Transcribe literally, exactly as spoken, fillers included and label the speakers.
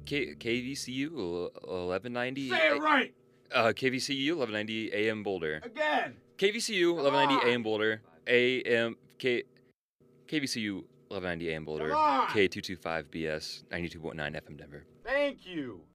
Speaker 1: K KVCU eleven ninety.
Speaker 2: Say it right.
Speaker 1: Uh, K V C U eleven ninety A M Boulder.
Speaker 2: Again.
Speaker 1: K V C U eleven ninety A M Boulder. A M K KVCU eleven ninety A M Boulder.
Speaker 2: Come on.
Speaker 1: K two twenty-five B S ninety-two point nine F M Denver.
Speaker 2: Thank you.